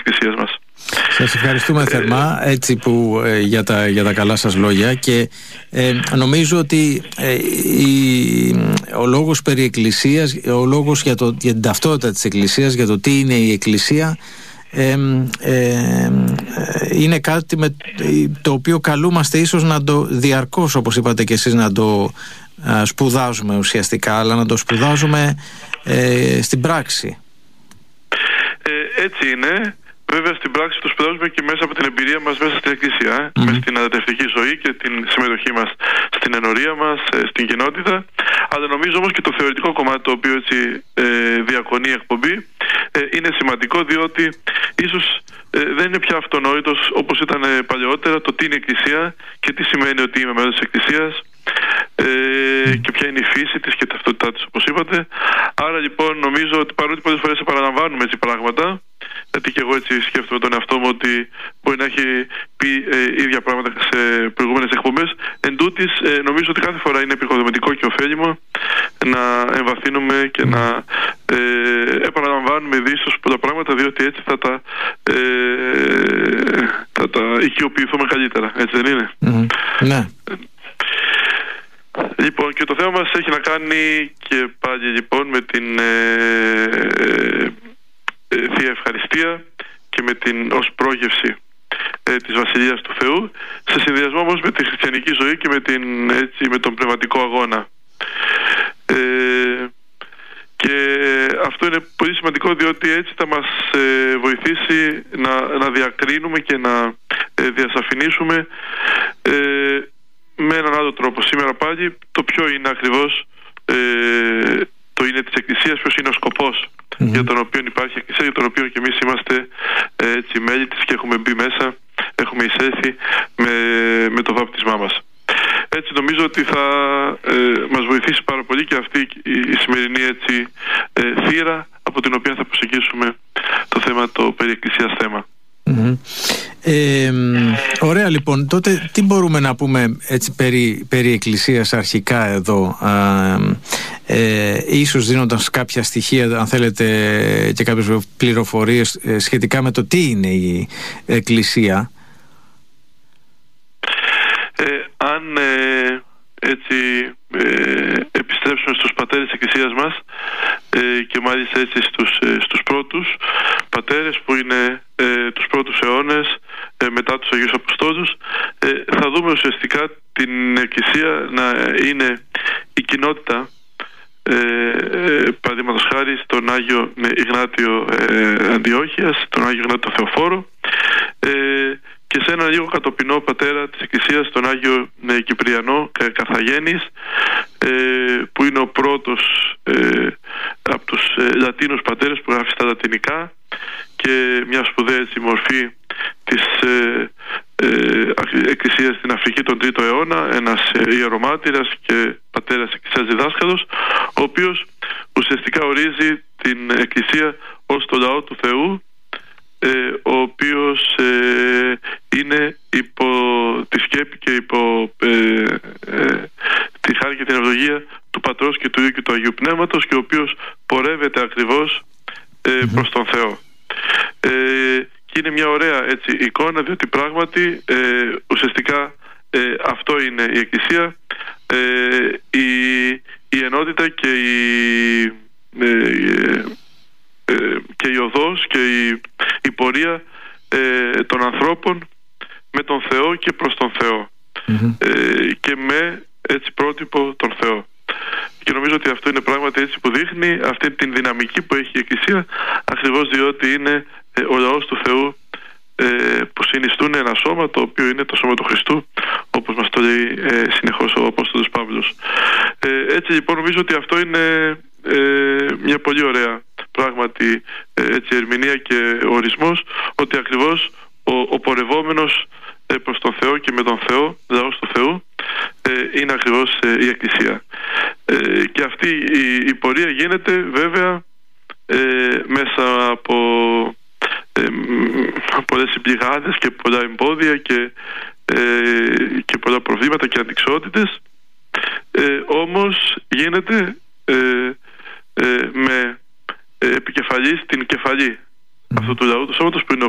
Εκκλησίας μας. Σας ευχαριστούμε θερμά έτσι που, για τα καλά σας λόγια, και νομίζω ότι ο λόγος περί Εκκλησίας, ο λόγος για την ταυτότητα της Εκκλησίας, για το τι είναι η Εκκλησία, είναι κάτι με το οποίο καλούμαστε ίσως να το διαρκώς, όπως είπατε και εσείς, να το σπουδάζουμε ουσιαστικά, αλλά να το σπουδάζουμε στην πράξη. Έτσι είναι. Βέβαια στην πράξη το σπουδάζουμε και μέσα από την εμπειρία μας μέσα στην Εκκλησία, μέσα στην αδερφευτική ζωή και την συμμετοχή μας στην ενορία μας, στην κοινότητα. Αλλά νομίζω όμως και το θεωρητικό κομμάτι, το οποίο έτσι διακονεί η εκπομπή, είναι σημαντικό, διότι ίσως δεν είναι πια αυτονόητος όπως ήταν παλαιότερα το τι είναι η Εκκλησία και τι σημαίνει ότι είμαι μέλος της Εκκλησίας και ποια είναι η φύση της και η ταυτότητά της, όπως είπατε. Άρα λοιπόν νομίζω ότι παρότι πολλές φορές επαναλαμβάνουμε έτσι πράγματα, γιατί και εγώ έτσι σκέφτομαι τον εαυτό μου ότι μπορεί να έχει πει ίδια πράγματα σε προηγούμενες εκπομπές, εν τούτης νομίζω ότι κάθε φορά είναι επικοδομητικό και ωφέλιμο να εμβαθύνουμε και να επαναλαμβάνουμε ίσως πολλά πράγματα, διότι έτσι θα τα οικειοποιηθούμε καλύτερα, έτσι δεν είναι? Ναι. Λοιπόν, και το θέμα μας έχει να κάνει και πάλι λοιπόν με την Θεία Ευχαριστία και με την ως πρόγευση της Βασιλείας του Θεού, σε συνδυασμό όμως με τη χριστιανική ζωή και με τον πνευματικό αγώνα. Και αυτό είναι πολύ σημαντικό, διότι έτσι θα μας βοηθήσει να διακρίνουμε και να διασαφηνίσουμε με έναν άλλο τρόπο σήμερα πάλι το ποιο είναι ακριβώς το είναι της Εκκλησίας, ποιος είναι ο σκοπός για τον οποίο υπάρχει η Εκκλησία, για τον οποίο και εμείς είμαστε έτσι μέλη της και έχουμε μπει μέσα, έχουμε εισέλθει με το βάπτισμά μας. Έτσι νομίζω ότι θα μας βοηθήσει πάρα πολύ και αυτή η σημερινή έτσι θύρα από την οποία θα προσεγγίσουμε το θέμα, το περί Εκκλησίας θέμα. Ωραία, λοιπόν, τότε τι μπορούμε να πούμε έτσι περί Εκκλησίας αρχικά εδώ, ίσως δίνοντας κάποια στοιχεία, αν θέλετε, και κάποιες πληροφορίες σχετικά με το τι είναι η Εκκλησία. Αν έτσι επιστρέψουμε στους πατέρες της Εκκλησίας μας και μάλιστα έτσι στους πρώτους πατέρες που είναι τους πρώτους αιώνες μετά τους Αγίους Αποστόλους, θα δούμε ουσιαστικά την Εκκλησία να είναι η κοινότητα, παραδείγματος χάρη στον Άγιο Ιγνάτιο Αντιόχειας, τον Άγιο Ιγνάτιο Θεοφόρο, και σε έναν λίγο κατοπινό πατέρα της Εκκλησίας, τον Άγιο Κυπριανό Καρθαγένης, που είναι ο πρώτος από τους Λατίνους πατέρες που γράφει στα λατινικά και μια σπουδαία έτσι μορφή της Εκκλησίας στην Αφρική τον 3ο αιώνα, ένας ιερομάρτυρας και πατέρας Εκκλησίας διδάσκαλος, ο οποίος ουσιαστικά ορίζει την Εκκλησία ως το λαό του Θεού, ο οποίος είναι υπό τη σκέπη και υπό τη χάρη και την ευλογία του Πατρός και του Υιού και του Αγίου Πνεύματος, και ο οποίος πορεύεται ακριβώς προς τον Θεό. Και είναι μια ωραία έτσι εικόνα, διότι πράγματι ουσιαστικά αυτό είναι η Εκκλησία, η ενότητα και η οδός και η πορεία των ανθρώπων με τον Θεό και προς τον Θεό, και με έτσι πρότυπο τον Θεό. Και νομίζω ότι αυτό είναι πράγματι έτσι που δείχνει αυτή την δυναμική που έχει η Εκκλησία, ακριβώς διότι είναι ο λαός του Θεού που συνιστούν ένα σώμα, το οποίο είναι το σώμα του Χριστού, όπως μας το λέει συνεχώς ο Απόστολος Παύλος. Έτσι λοιπόν νομίζω ότι αυτό είναι μια πολύ ωραία πράγματι έτσι ερμηνεία και ορισμός, ότι ακριβώς ο πορευόμενος προς τον Θεό και με τον Θεό, λαός του Θεού, είναι ακριβώς η Εκκλησία. Και αυτή η πορεία γίνεται βέβαια μέσα από πολλές συμπληγάδες και πολλά εμπόδια και πολλά προβλήματα και αντιξότητες, όμως γίνεται με επικεφαλής την κεφαλή αυτού του λαού του σώματος, που είναι